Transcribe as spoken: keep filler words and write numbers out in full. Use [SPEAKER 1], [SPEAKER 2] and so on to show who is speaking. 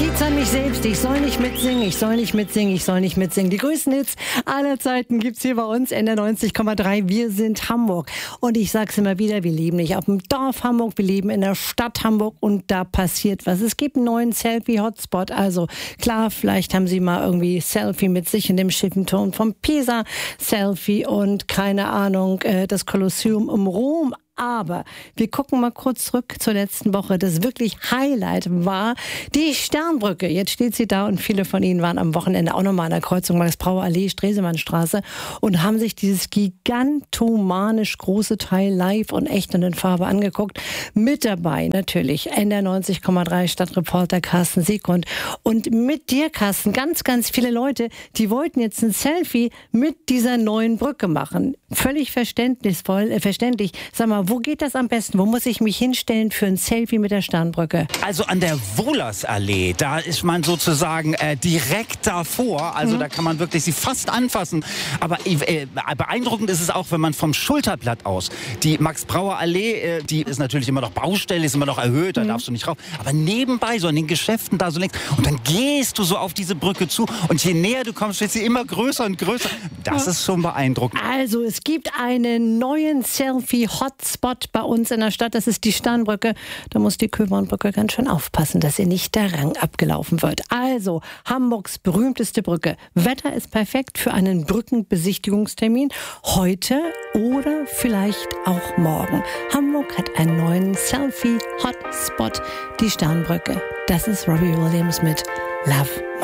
[SPEAKER 1] Kiez an mich selbst, ich soll nicht mitsingen, ich soll nicht mitsingen, ich soll nicht mitsingen. Die größten Hits aller Zeiten gibt's hier bei uns in der neunzig Komma drei. Wir sind Hamburg. Und ich sag's immer wieder, wir leben nicht auf dem Dorf Hamburg, wir leben in der Stadt Hamburg und da passiert was. Es gibt einen neuen Selfie-Hotspot. Also klar, vielleicht haben Sie mal irgendwie Selfie mit sich in dem Schiffenturm vom Pisa, Selfie und keine Ahnung, das Kolosseum im Rom. Aber wir gucken mal kurz zurück zur letzten Woche. Das wirklich Highlight war die Sternbrücke. Jetzt steht sie da und viele von Ihnen waren am Wochenende auch nochmal an der Kreuzung Max-Brauer-Allee, Stresemannstraße und haben sich dieses gigantomanisch große Teil live und echt und in Farbe angeguckt. Mit dabei natürlich in der neunzig Komma drei Stadtreporter Carsten Sieggrund. Und mit dir, Carsten, ganz, ganz viele Leute, die wollten jetzt ein Selfie mit dieser neuen Brücke machen. Völlig verständnisvoll, äh, verständlich. Sag mal, wo geht das am besten? Wo muss ich mich hinstellen für ein Selfie mit der Sternbrücke?
[SPEAKER 2] Also an der Wohlersallee, da ist man sozusagen äh, direkt davor. Also mhm. da kann man wirklich sie fast anfassen. Aber äh, beeindruckend ist es auch, wenn man vom Schulterblatt aus, die Max-Brauer-Allee, äh, die ist natürlich immer noch Baustelle, ist immer noch erhöht, da mhm. darfst du nicht rauf. Aber nebenbei, so an den Geschäften da so links. Und dann gehst du so auf diese Brücke zu. Und je näher du kommst, wird sie immer größer und größer. Das ist schon beeindruckend.
[SPEAKER 1] Also es gibt einen neuen Selfie-Hotspot bei uns in der Stadt, das ist die Sternbrücke. Da muss die Köbernbrücke ganz schön aufpassen, dass ihr nicht der Rang abgelaufen wird. Also, Hamburgs berühmteste Brücke. Wetter ist perfekt für einen Brückenbesichtigungstermin. Heute oder vielleicht auch morgen. Hamburg hat einen neuen Selfie-Hotspot, die Sternbrücke. Das ist Robbie Williams mit Love.